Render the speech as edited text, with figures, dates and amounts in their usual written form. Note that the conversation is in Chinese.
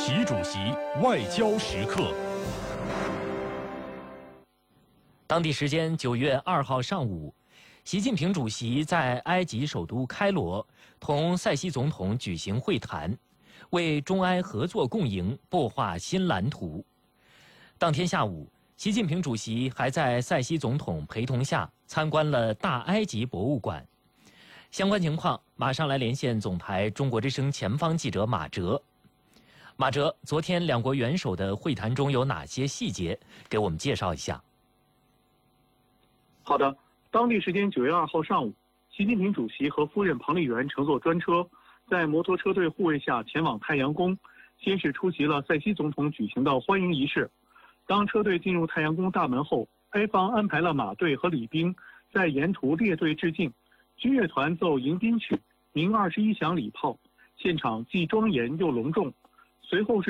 习主席外交时刻。当地时间9月2号上午，习近平主席在埃及首都开罗同塞西总统举行会谈，为中埃合作共赢擘画新蓝图。当天下午，习近平主席还在塞西总统陪同下参观了大埃及博物馆。相关情况，马上来连线总台中国之声前方记者马哲。马哲，昨天两国元首的会谈中有哪些细节？给我们介绍一下。 好的，当地时间9月2号上午，习近平主席和夫人彭丽媛乘坐专车，在摩托车队护卫下前往太阳宫，先是出席了塞西总统举行的欢迎仪式。当车队进入太阳宫大门后，埃方安排了马队和礼兵在沿途列队致敬，军乐团奏迎宾曲，鸣21响礼炮，现场既庄严又隆重。随后是